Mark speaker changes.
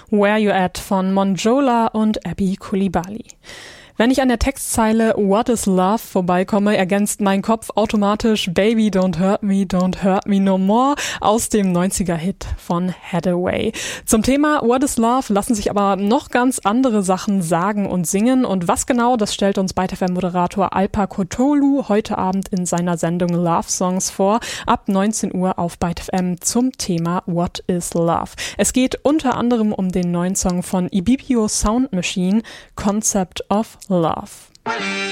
Speaker 1: Where You At von Monjola und Abby Coulibaly. Wenn ich an der Textzeile What is Love vorbeikomme, ergänzt mein Kopf automatisch Baby Don't Hurt Me No More aus dem 90er-Hit von Hathaway. Zum Thema What is Love lassen sich aber noch ganz andere Sachen sagen und singen. Und was genau, das stellt uns ByteFM FM-Moderator Alpa Kotolu heute Abend in seiner Sendung Love Songs vor, ab 19 Uhr auf ByteFM zum Thema What is Love. Es geht unter anderem um den neuen Song von Ibibio Sound Machine, Concept of Love.